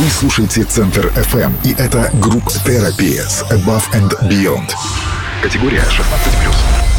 Вы слушаете Центр FM, и это группа Терапия с Above and Beyond. Категория 16+.